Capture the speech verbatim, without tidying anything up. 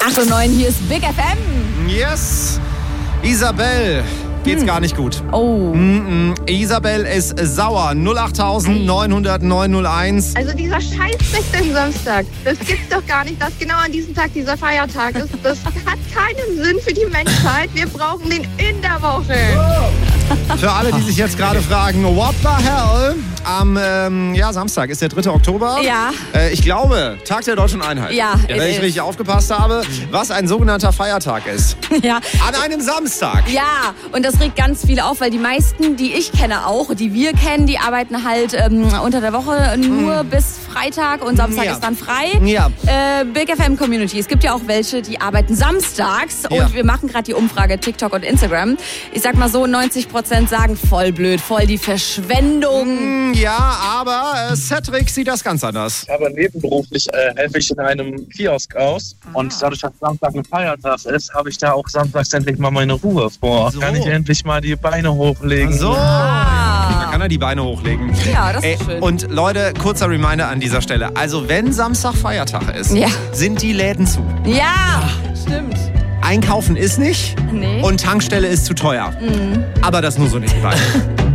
acht und neun, hier ist Big F M. Yes. Isabel. Geht's hm. gar nicht gut. Oh. Mm-mm. Isabel ist sauer. null acht neun null null neun null eins. Also dieser scheiß sechzehnten Samstag, das gibt's doch gar nicht, dass genau an diesem Tag dieser Feiertag ist. Das hat keinen Sinn für die Menschheit. Wir brauchen den in der Woche. Für alle, die sich jetzt gerade fragen, what the hell? Am ähm, ja, Samstag ist der dritte Oktober. Ja. Äh, ich glaube, Tag der Deutschen Einheit. Ja. Wenn ich richtig aufgepasst habe, was ein sogenannter Feiertag ist. Ja. An einem Samstag. Ja, und das regt ganz viele auf, weil die meisten, die ich kenne auch, die wir kennen, die arbeiten halt ähm, unter der Woche nur hm. bis Freitag und Samstag ja. ist dann frei. Ja. Äh, Big F M Community. Es gibt ja auch welche, die arbeiten samstags Ja. und wir machen gerade die Umfrage TikTok und Instagram. Ich sag mal so, neunzig Prozent sagen voll blöd, voll die Verschwendung. Ja, aber äh, Cedric sieht das ganz anders. Aber nebenberuflich äh, helfe ich in einem Kiosk aus. Ah. Und dadurch, dass Samstag ein Feiertag ist, habe ich da auch samstags endlich mal meine Ruhe vor. So. Kann ich endlich mal die Beine hochlegen. So. Ah. Da kann er die Beine hochlegen. Ja, das ist Ey, schön. Und Leute, kurzer Reminder an dieser Stelle. Also wenn Samstag Feiertag ist, Ja. sind die Läden zu. Ja, stimmt. Einkaufen ist nicht Nee. und Tankstelle ist zu teuer. Mhm. Aber das nur so nebenbei.